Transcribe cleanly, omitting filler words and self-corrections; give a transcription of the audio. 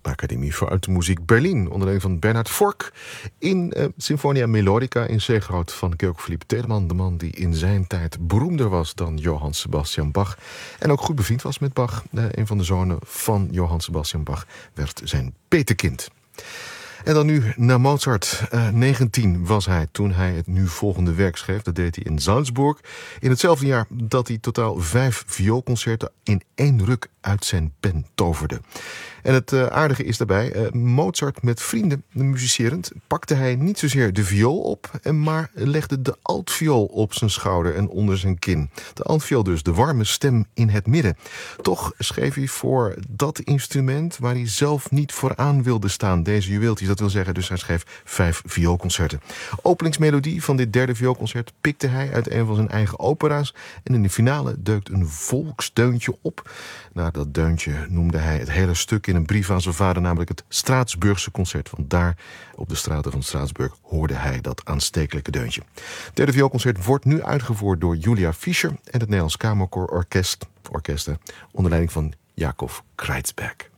Academie voor Alte Muziek Berlin, onder leiding van Bernhard Forck, in Sinfonia Melodica in C-groot van Georg Philipp Telemann, de man die in zijn tijd beroemder was dan Johann Sebastian Bach en ook goed bevriend was met Bach. Een van de zonen van Johann Sebastian Bach werd zijn petekind. En dan nu naar Mozart. 19 was hij toen hij het nu volgende werk schreef. Dat deed hij in Salzburg. In hetzelfde jaar dat hij totaal 5 vioolconcerten in 1 ruk uit zijn pen toverde. En het aardige is daarbij, Mozart met vrienden, muzicerend, pakte hij niet zozeer de viool op, maar legde de altviool op zijn schouder en onder zijn kin. De altviool dus, de warme stem in het midden. Toch schreef hij voor dat instrument waar hij zelf niet vooraan wilde staan. Deze juweeltjes, dat wil zeggen, dus hij schreef 5 vioolconcerten. Openingsmelodie van dit 3e vioolconcert pikte hij uit een van zijn eigen opera's. En in de finale deukt een volksdeuntje op. Nou, dat deuntje noemde hij het hele stuk in een brief aan zijn vader, namelijk het Straatsburgse concert. Want daar, op de straten van Straatsburg, hoorde hij dat aanstekelijke deuntje. Het 3e vioolconcert wordt nu uitgevoerd door Julia Fischer en het Nederlands Kamerkoor Orkest onder leiding van Jakob Kreitzberg.